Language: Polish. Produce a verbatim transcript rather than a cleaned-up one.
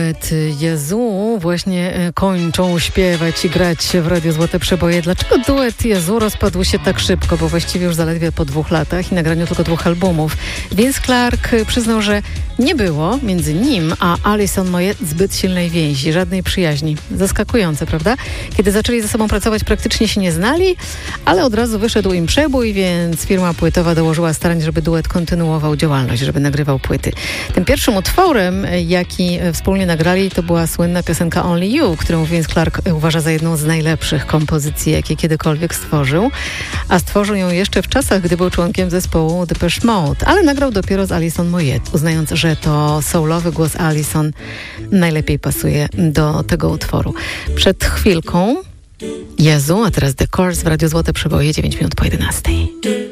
duet Jezu właśnie kończą śpiewać i grać w Radiu Złote Przeboje. Dlaczego duet Jezu rozpadł się tak szybko? Bo właściwie już zaledwie po dwóch latach i nagraniu tylko dwóch albumów. Vince Clarke przyznał, że nie było między nim a Alison Moyet zbyt silnej więzi, żadnej przyjaźni. Zaskakujące, prawda? Kiedy zaczęli ze sobą pracować, praktycznie się nie znali, ale od razu wyszedł im przebój, więc firma płytowa dołożyła starań, żeby duet kontynuował działalność, żeby nagrywał płyty. Tym pierwszym utworem, jaki wspólnie nagrali, to była słynna piosenka Only You, którą Vince Clarke uważa za jedną z najlepszych kompozycji, jakie kiedykolwiek stworzył. A stworzył ją jeszcze w czasach, gdy był członkiem zespołu Depeche Mode, ale nagrał dopiero z Alison Moyet, uznając, że to soulowy głos Alison najlepiej pasuje do tego utworu. Przed chwilką Jezu, a teraz The Course w Radiu Złote Przeboje, dziewięć minut po jedenastej.